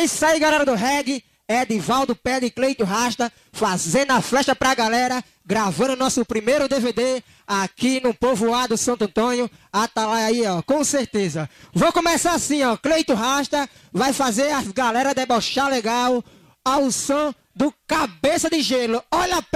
É isso aí, galera do reggae. Edivaldo Pé de Cleito Rasta, fazendo a flecha pra galera, gravando nosso primeiro DVD aqui no povoado Santo Antônio. Atalaia aí, ó, com certeza. Vou começar assim, ó. Cleito Rasta vai fazer a galera debochar legal ao som do Cabeça de Gelo. Olha a